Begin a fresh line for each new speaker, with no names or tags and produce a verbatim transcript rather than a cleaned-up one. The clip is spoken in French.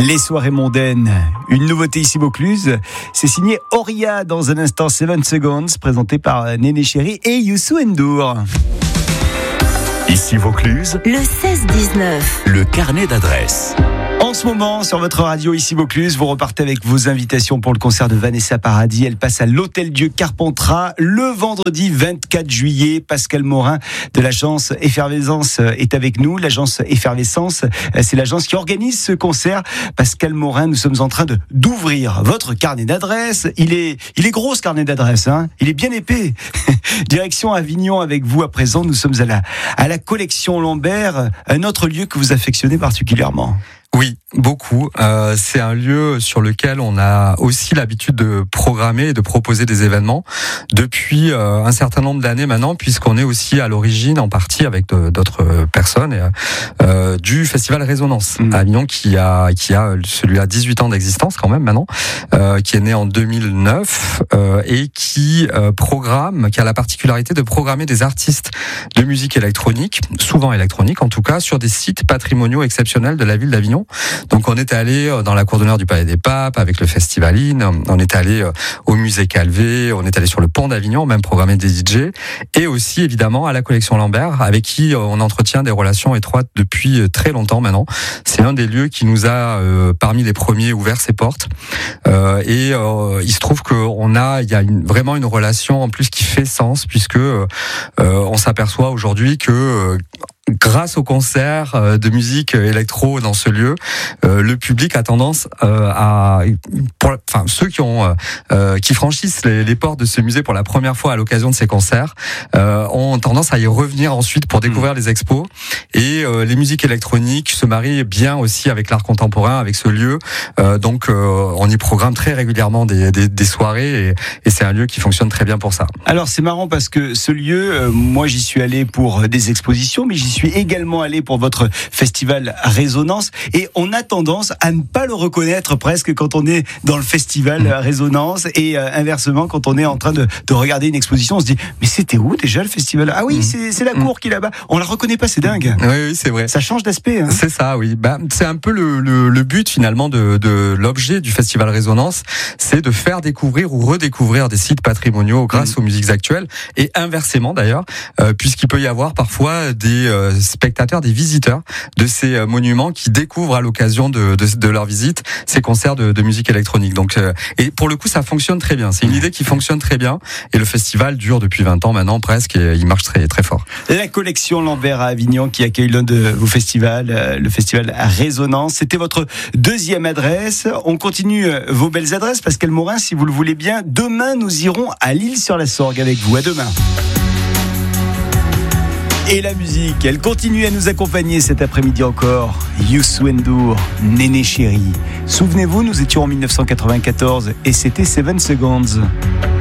Les soirées mondaines, une nouveauté ici Vaucluse, c'est signé Auria dans un instant seven seconds, présenté par Néné Chéri et Youssou N'Dour.
Ici Vaucluse,
le seize dix-neuf,
le carnet d'adresses.
En ce moment, sur votre radio ici Vaucluse, vous repartez avec vos invitations pour le concert de Vanessa Paradis. Elle passe à l'Hôtel-Dieu Carpentras le vendredi vingt-quatre juillet. Pascal Morin de l'agence Effervescence est avec nous. L'agence Effervescence, c'est l'agence qui organise ce concert. Pascal Morin, nous sommes en train de d'ouvrir votre carnet d'adresses. Il est, il est gros ce carnet d'adresses, hein. Il est bien épais. Direction Avignon avec vous à présent. Nous sommes à la, à la collection Lambert, un autre lieu que vous affectionnez particulièrement.
Oui, beaucoup. Euh, c'est un lieu sur lequel on a aussi l'habitude de programmer et de proposer des événements depuis euh, un certain nombre d'années maintenant, puisqu'on est aussi à l'origine, en partie avec de, d'autres personnes, et, euh, du festival Résonance mmh. à Avignon, qui a qui a celui-là dix-huit ans d'existence quand même maintenant, euh, qui est né en deux mille neuf euh, et qui euh, programme, qui a la particularité de programmer des artistes de musique électronique, souvent électronique en tout cas, sur des sites patrimoniaux exceptionnels de la ville d'Avignon. Donc on est allé dans la cour d'honneur du Palais des Papes avec le Festivaline, on est allé au musée Calvé, on est allé sur le pont d'Avignon, on a même programmé des D J, et aussi évidemment à la collection Lambert, avec qui on entretient des relations étroites depuis très longtemps maintenant. C'est un des lieux qui nous a euh, parmi les premiers ouvert ses portes, euh, et euh, il se trouve qu'on a, il y a une, vraiment une relation en plus qui fait sens, puisque euh, on s'aperçoit aujourd'hui que euh, grâce au concert de musique électro dans ce lieu, euh, le public a tendance euh, à, pour, enfin ceux qui ont, euh, qui franchissent les, les portes de ce musée pour la première fois à l'occasion de ces concerts, euh, ont tendance à y revenir ensuite pour découvrir mmh. les expos. Et euh, les musiques électroniques se marient bien aussi avec l'art contemporain, avec ce lieu. Euh, donc euh, on y programme très régulièrement des, des, des soirées, et, et c'est un lieu qui fonctionne très bien pour ça.
Alors c'est marrant parce que ce lieu, euh, moi j'y suis allé pour des expositions, mais j'y Je suis également allé pour votre festival Résonance, et on a tendance à ne pas le reconnaître presque quand on est dans le festival Résonance, et euh, inversement quand on est en train de, de regarder une exposition, on se dit mais c'était où déjà le festival ? Ah oui, mmh. c'est, c'est la cour qui est là-bas. On la reconnaît pas, c'est dingue.
Oui, oui, c'est vrai.
Ça change d'aspect. Hein.
C'est ça, oui. Bah, c'est un peu le, le, le but finalement de, de l'objet du festival Résonance, c'est de faire découvrir ou redécouvrir des sites patrimoniaux grâce mmh. aux musiques actuelles, et inversement d'ailleurs, euh, puisqu'il peut y avoir parfois des euh, spectateurs, des visiteurs de ces monuments qui découvrent à l'occasion de, de, de leur visite ces concerts de, de musique électronique. Donc, euh, et pour le coup, ça fonctionne très bien. C'est une idée qui fonctionne très bien, et le festival dure depuis vingt ans maintenant presque, et il marche très très fort.
La collection Lambert à Avignon qui accueille l'un de vos festivals, le festival Résonance. C'était votre deuxième adresse. On continue vos belles adresses, Pascal Morin, si vous le voulez bien. Demain, nous irons à l'Isle-sur-la-Sorgue avec vous. À demain. Et la musique, elle continue à nous accompagner cet après-midi encore. Youssou N'Dour, Néné Chéri. Souvenez-vous, nous étions en dix-neuf cent quatre-vingt-quatorze et c'était seven seconds.